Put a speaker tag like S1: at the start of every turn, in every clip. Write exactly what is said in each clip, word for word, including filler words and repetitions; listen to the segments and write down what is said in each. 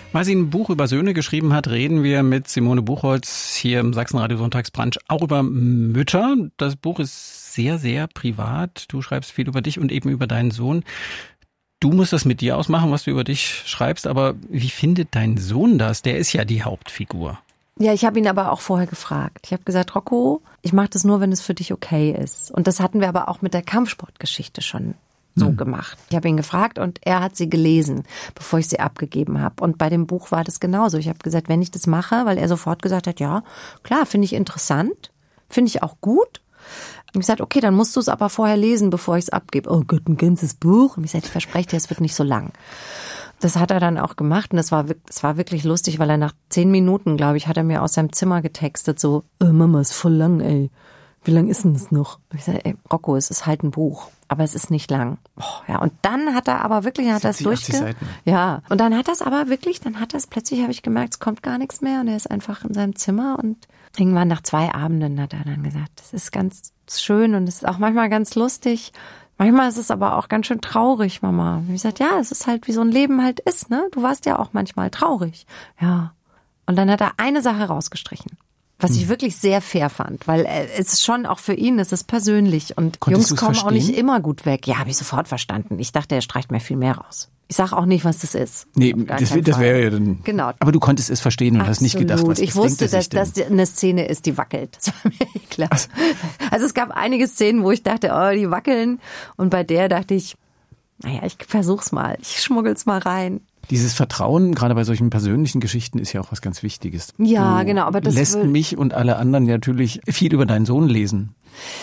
S1: Weil sie ein Buch über Söhne geschrieben hat, reden wir mit Simone Buchholz hier im Sachsenradio Sonntagsbrunch auch über Mütter. Das Buch ist sehr, sehr privat. Du schreibst viel über dich und eben über deinen Sohn. Du musst das mit dir ausmachen, was du über dich schreibst, aber wie findet dein Sohn das? Der ist ja die Hauptfigur.
S2: Ja, ich habe ihn aber auch vorher gefragt. Ich habe gesagt, Rocco, ich mache das nur, wenn es für dich okay ist. Und das hatten wir aber auch mit der Kampfsportgeschichte schon so hm. gemacht. Ich habe ihn gefragt und er hat sie gelesen, bevor ich sie abgegeben habe. Und bei dem Buch war das genauso. Ich habe gesagt, wenn ich das mache, weil er sofort gesagt hat, ja, klar, finde ich interessant, finde ich auch gut. Und ich gesagt, okay, dann musst du es aber vorher lesen, bevor ich es abgebe. Oh Gott, ein ganzes Buch. Und ich sagte, ich verspreche dir, es wird nicht so lang. Das hat er dann auch gemacht und das war, das war wirklich lustig, weil er nach zehn Minuten, glaube ich, hat er mir aus seinem Zimmer getextet, so, oh, Mama, ist voll lang, ey. Wie lang ist denn das noch? Und ich sage, ey, Rocco, es ist halt ein Buch, aber es ist nicht lang. Oh, ja, und dann hat er aber wirklich, hat er es durchge... Ja, und dann hat er es aber wirklich, dann hat er es, plötzlich habe ich gemerkt, es kommt gar nichts mehr und er ist einfach in seinem Zimmer und irgendwann nach zwei Abenden hat er dann gesagt, das ist ganz schön und es ist auch manchmal ganz lustig. Manchmal ist es aber auch ganz schön traurig, Mama. Ich gesagt, ja, es ist halt, wie so ein Leben halt ist, ne? Du warst ja auch manchmal traurig. Ja. Und dann hat er eine Sache rausgestrichen, was ich wirklich sehr fair fand, weil es ist schon auch für ihn, es ist persönlich und
S1: Konntest
S2: Jungs kommen
S1: verstehen?
S2: auch nicht immer gut weg. Ja, habe ich sofort verstanden. Ich dachte, er streicht mir viel mehr raus. Ich sage auch nicht, was das ist.
S1: Nee, das, das wäre ja dann...
S2: Genau.
S1: Aber du konntest es verstehen und
S2: Absolut.
S1: hast nicht gedacht, was
S2: ich
S1: was
S2: wusste,
S1: dass
S2: dass das eine Szene ist, die wackelt. Das war mir klar. Also, also es gab einige Szenen, wo ich dachte, oh, die wackeln. Und bei der dachte ich, naja, ich versuch's mal. Ich schmuggel's mal rein.
S1: Dieses Vertrauen, gerade bei solchen persönlichen Geschichten, ist ja auch was ganz Wichtiges.
S2: Ja,
S1: du
S2: genau. Aber das
S1: lässt
S2: will...
S1: mich und alle anderen natürlich viel über deinen Sohn lesen.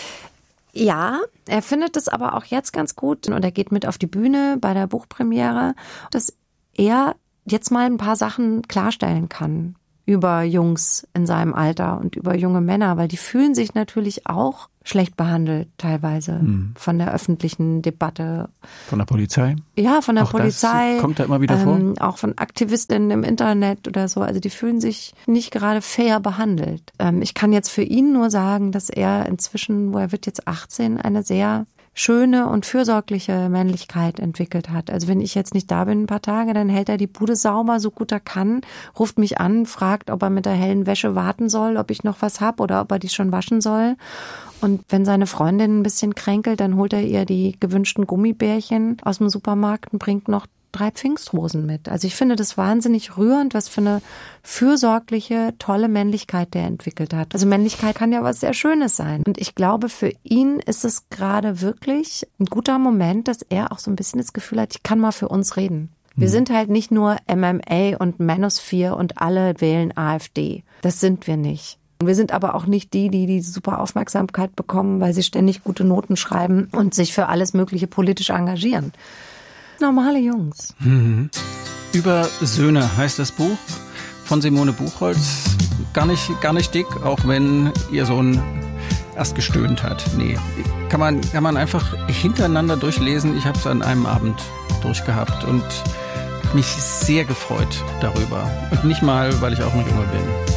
S2: Ja, er findet es aber auch jetzt ganz gut und er geht mit auf die Bühne bei der Buchpremiere, dass er jetzt mal ein paar Sachen klarstellen kann über Jungs in seinem Alter und über junge Männer, weil die fühlen sich natürlich auch schlecht behandelt teilweise hm. von der öffentlichen Debatte.
S1: Von der Polizei?
S2: Ja, von der
S1: auch
S2: Polizei.
S1: Das kommt da immer wieder
S2: ähm,
S1: vor?
S2: Auch von Aktivistinnen im Internet oder so. Also die fühlen sich nicht gerade fair behandelt. Ähm, ich kann jetzt für ihn nur sagen, dass er inzwischen, wo er wird jetzt achtzehn, eine sehr schöne und fürsorgliche Männlichkeit entwickelt hat. Also wenn ich jetzt nicht da bin ein paar Tage, dann hält er die Bude sauber, so gut er kann, ruft mich an, fragt, ob er mit der hellen Wäsche warten soll, ob ich noch was hab oder ob er die schon waschen soll. Und wenn seine Freundin ein bisschen kränkelt, dann holt er ihr die gewünschten Gummibärchen aus dem Supermarkt und bringt noch drei Pfingstrosen mit. Also ich finde das wahnsinnig rührend, was für eine fürsorgliche, tolle Männlichkeit der entwickelt hat. Also Männlichkeit kann ja was sehr Schönes sein. Und ich glaube, für ihn ist es gerade wirklich ein guter Moment, dass er auch so ein bisschen das Gefühl hat, ich kann mal für uns reden. Wir sind halt nicht nur M M A und Manosphere und alle wählen AfD. Das sind wir nicht. Wir sind aber auch nicht die, die die super Aufmerksamkeit bekommen, weil sie ständig gute Noten schreiben und sich für alles Mögliche politisch engagieren. Normale Jungs.
S1: Mhm. Über Söhne heißt das Buch von Simone Buchholz. Gar nicht, gar nicht dick, auch wenn ihr Sohn erst gestöhnt hat. Nee, kann man, kann man einfach hintereinander durchlesen. Ich habe es an einem Abend durchgehabt und mich sehr gefreut darüber. Und nicht mal, weil ich auch noch jünger bin.